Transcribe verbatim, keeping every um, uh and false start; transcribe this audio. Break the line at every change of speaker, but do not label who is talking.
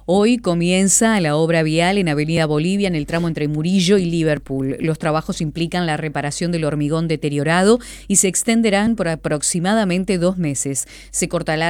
Hoy comienza la obra vial en Avenida Bolivia, en el tramo entre Murillo y Liverpool. Los trabajos implican la reparación del hormigón deteriorado y se extenderán por aproximadamente dos meses. Se cortará